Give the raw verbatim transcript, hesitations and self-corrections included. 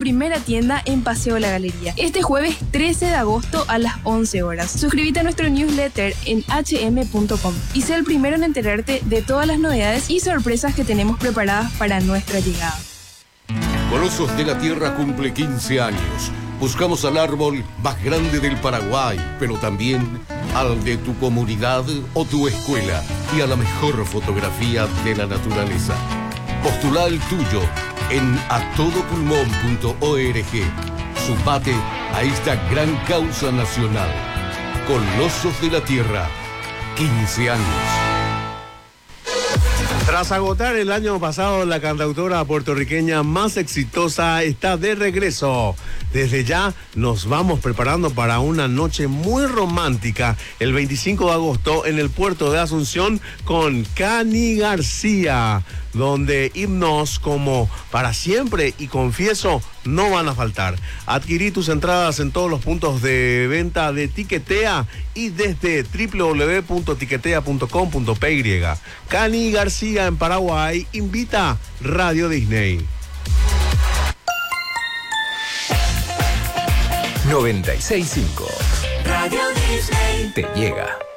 primera tienda en Paseo La Galería, este jueves trece de agosto a las once horas. Suscríbete a nuestro newsletter en h m punto com y sé el primero en enterarte de todas las novedades y sorpresas que tenemos preparadas para nuestra llegada. Colosos de la Tierra cumple quince años. Buscamos al árbol más grande del Paraguay, pero también al de tu comunidad o tu escuela y a la mejor fotografía de la naturaleza. Postula el tuyo en a todo pulmón punto org. Sumate a esta gran causa nacional. Colosos de la Tierra, quince años. Tras agotar el año pasado, la cantautora puertorriqueña más exitosa está de regreso. Desde ya nos vamos preparando para una noche muy romántica el veinticinco de agosto en el puerto de Asunción con Cani García, donde himnos como Para Siempre y Confieso no van a faltar. Adquirí tus entradas en todos los puntos de venta de Tiquetea y desde w w w punto tiquetea punto com punto p y. Cani García en Paraguay invita Radio Disney. noventa y seis punto cinco Radio Disney te llega.